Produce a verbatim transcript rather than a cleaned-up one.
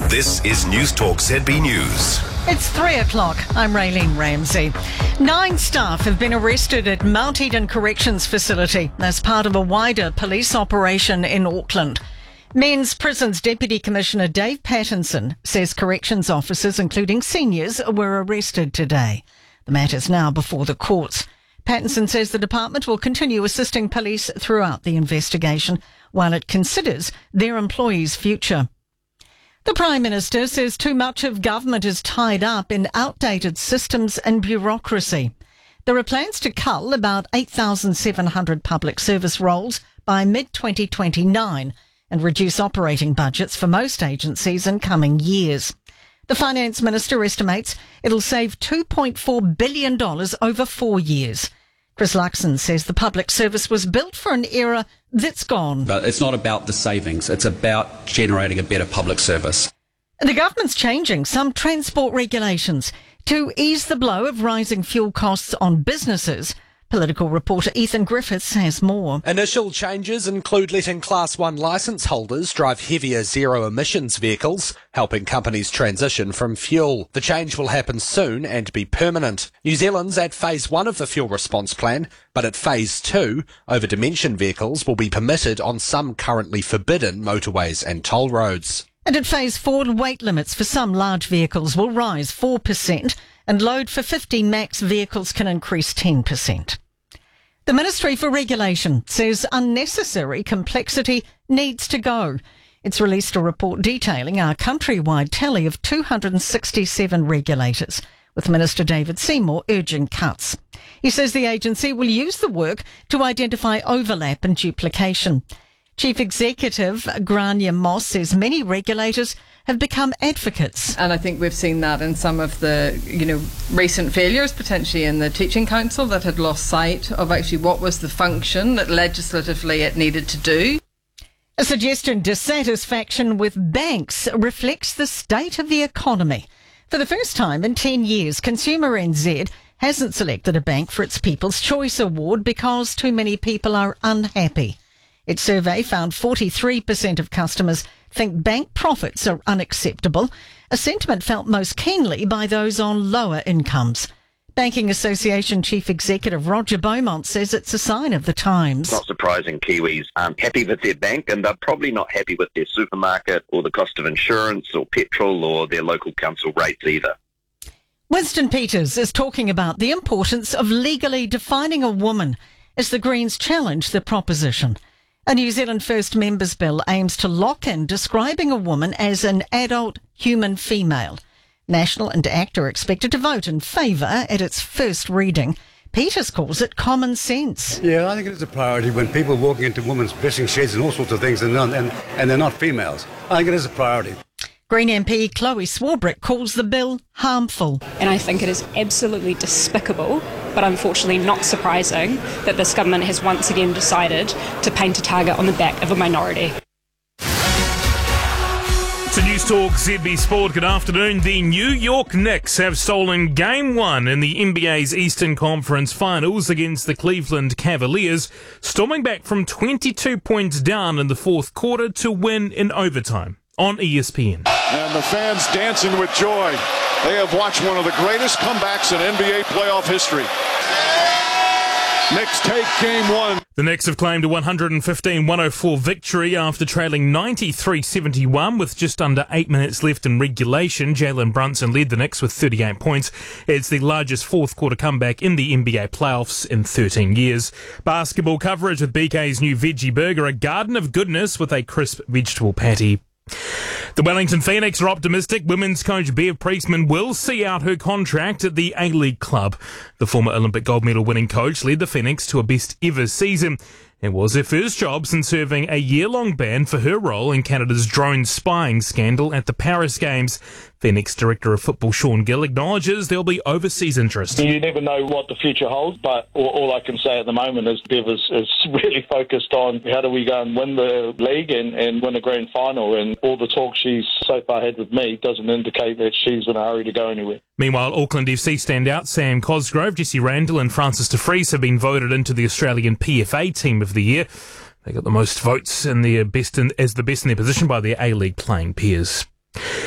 This is News Talk Z B News. It's three o'clock. I'm Raylene Ramsey. Nine staff have been arrested at Mount Eden Corrections Facility as part of a wider police operation in Auckland. Men's Prisons Deputy Commissioner Dave Pattinson says corrections officers, including seniors, were arrested today. The matter's now before the courts. Pattinson says the department will continue assisting police throughout the investigation while it considers their employees' future. The Prime Minister says too much of government is tied up in outdated systems and bureaucracy. There are plans to cull about eight thousand seven hundred public service roles by mid twenty twenty-nine and reduce operating budgets for most agencies in coming years. The Finance Minister estimates it'll save two point four billion dollars over four years. Chris Luxon says the public service was built for an era that's gone. But it's not about the savings, it's about generating a better public service. The government's changing some transport regulations to ease the blow of rising fuel costs on businesses. Political reporter Ethan Griffiths has more. Initial changes include letting Class one licence holders drive heavier zero-emissions vehicles, helping companies transition from fuel. The change will happen soon and be permanent. New Zealand's at phase one of the fuel response plan, but at phase two, over-dimension vehicles will be permitted on some currently forbidden motorways and toll roads. And at phase four, weight limits for some large vehicles will rise four percent and load for fifty max vehicles can increase ten percent. The Ministry for Regulation says unnecessary complexity needs to go. It's released a report detailing our countrywide tally of two hundred sixty-seven regulators, with Minister David Seymour urging cuts. He says the agency will use the work to identify overlap and duplication. Chief Executive Grania Moss says many regulators have become advocates. And I think we've seen that in some of the, you know, recent failures, potentially in the Teaching Council, that had lost sight of actually what was the function that legislatively it needed to do. A suggestion dissatisfaction with banks reflects the state of the economy. For the first time in ten years, Consumer N Z hasn't selected a bank for its People's Choice Award because too many people are unhappy. Its survey found forty-three percent of customers think bank profits are unacceptable, a sentiment felt most keenly by those on lower incomes. Banking Association Chief Executive Roger Beaumont says it's a sign of the times. It's not surprising Kiwis aren't happy with their bank, and they're probably not happy with their supermarket or the cost of insurance or petrol or their local council rates either. Winston Peters is talking about the importance of legally defining a woman as the Greens challenge the proposition. A New Zealand First Members Bill aims to lock in describing a woman as an adult human female. National and ACT are expected to vote in favour at its first reading. Peters calls it common sense. Yeah, I think it is a priority when people are walking into women's dressing sheds and all sorts of things and, and, and they're not females. I think it is a priority. Green M P Chloe Swarbrick calls the bill harmful. And I think it is absolutely despicable, but unfortunately not surprising, that this government has once again decided to paint a target on the back of a minority. To News Talk Z B Sport, good afternoon. The New York Knicks have stolen game one in the N B A's Eastern Conference Finals against the Cleveland Cavaliers, storming back from twenty-two points down in the fourth quarter to win in overtime on E S P N. And the fans dancing with joy. They have watched one of the greatest comebacks in N B A playoff history. Knicks take game one. The Knicks have claimed a one fifteen one oh four victory after trailing ninety-three seventy-one with just under eight minutes left in regulation. Jalen Brunson led the Knicks with thirty-eight points. It's the largest fourth quarter comeback in the N B A playoffs in thirteen years. Basketball coverage with B K's new veggie burger, a garden of goodness with a crisp vegetable patty. The Wellington Phoenix are optimistic women's coach Bev Priestman will see out her contract at the A-League club. The former Olympic gold medal winning coach led the Phoenix to a best ever season. It was her first job since serving a year-long ban for her role in Canada's drone spying scandal at the Paris Games. Phoenix Director of Football Sean Gill acknowledges there'll be overseas interest. You never know what the future holds, but all, all I can say at the moment is Bev is, is really focused on how do we go and win the league and, and win a grand final, and all the talk she's so far had with me doesn't indicate that she's in a hurry to go anywhere. Meanwhile, Auckland F C standout Sam Cosgrove, Jesse Randall and Francis de Vries have been voted into the Australian P F A Team of the Year. They got the most votes in the best in, as the best in their position by their A-League playing peers.